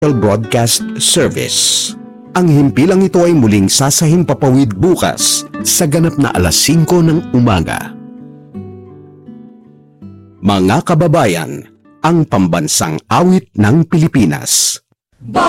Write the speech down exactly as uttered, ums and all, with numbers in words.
Broadcast Service. Ang himpilang ito ay muling sasahimpapawid bukas sa ganap na alas singko ng umaga. Mga kababayan, ang pambansang awit ng Pilipinas.